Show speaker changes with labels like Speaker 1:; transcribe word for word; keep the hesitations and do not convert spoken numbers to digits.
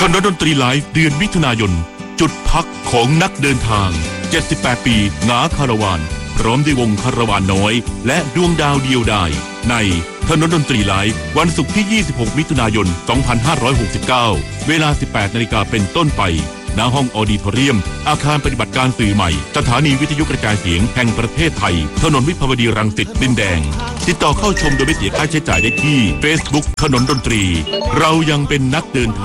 Speaker 1: ถนนดนตรีไลฟ์เดือนมิถุนายนจุดพักของนักเดินทางเจ็ดสิบแปดปีหงาคาราวานพร้อมด้วยวงคาราวานน้อยและดวงดาวเดียวดายในถนนดนตรีไลฟ์วันศุกร์ที่ยี่สิบหกมิถุนายนสองพันห้าร้อยหกสิบเก้าเวลา สิบแปดนาฬิกาเป็นต้นไปณห้องออดิทอเรียมอาคารปฏิบัติการสื่อใหม่สถานีวิทยุกระจายเสียงแห่งประเทศไทยถนนวิภาวดีรังสิตดินแดงติดต่อเข้าชมโดยไม่เสียค่าใช้จ่ายได้ที่ Facebook ถนนดนตรีเรายังเป็นนักเดินทาง